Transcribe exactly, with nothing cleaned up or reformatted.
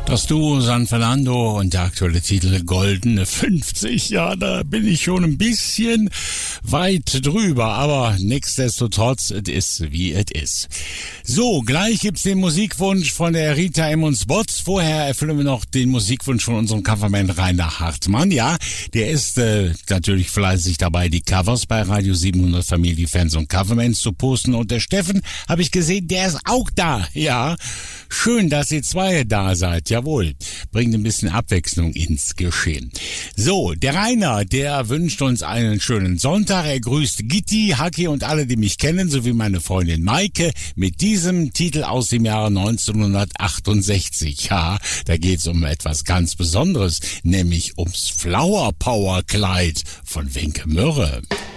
Das Duo San Fernando und der aktuelle Titel Goldene fünfzig. Ja, da bin ich schon ein bisschen weit drüber, aber nichtsdestotrotz, es ist wie es ist. So, gleich gibt's den Musikwunsch von der Rita M. und Spots. Vorher erfüllen wir noch den Musikwunsch von unserem Coverman Rainer Hartmann. Ja, der ist äh, natürlich fleißig dabei, die Covers bei Radio siebenhundert Family Fans und Covermans zu posten. Und der Steffen, habe ich gesehen, der ist auch da. Ja, schön, dass ihr zwei da seid. Jawohl, bringt ein bisschen Abwechslung ins Geschehen. So, der Rainer, der wünscht uns einen schönen Sonntag. Er grüßt Gitti, Haki und alle, die mich kennen, sowie meine Freundin Maike mit diesem Titel aus dem Jahre neunzehnhundertachtundsechzig. Ja, da geht's um etwas ganz Besonderes, nämlich ums Flower Power Kleid von Wenke Mürre.